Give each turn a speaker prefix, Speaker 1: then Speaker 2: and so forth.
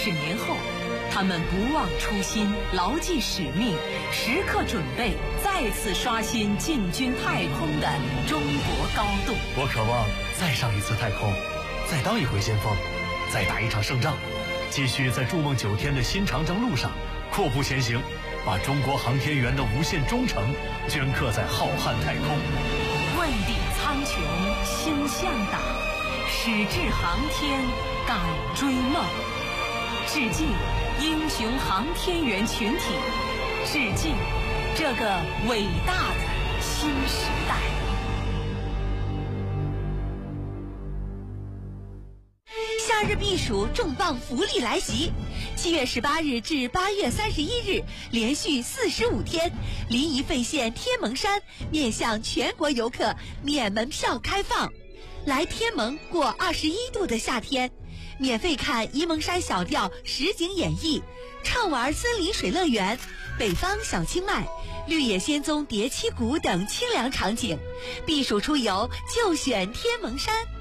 Speaker 1: 60年后，他们不忘初心，牢记使命，时刻准备再次刷新进军太空的中国高度。
Speaker 2: 我渴望再上一次太空，再当一回先锋，再打一场胜仗，继续在筑梦9天的新长征路上阔步前行，把中国航天员的无限忠诚镌刻在浩瀚太空。
Speaker 1: 问鼎苍穹，心向党，矢志航天，敢追梦。致敬英雄航天员群体，致敬这个伟大的新时代。
Speaker 3: 夏日避暑重磅福利来袭！7月18日至8月31日，连续45天，临沂费县天门山面向全国游客免门票开放。来天门过21度的夏天，免费看沂蒙山小调实景演绎，畅玩森林水乐园、北方小清迈、绿野仙踪叠七谷等清凉场景。避暑出游就选天门山。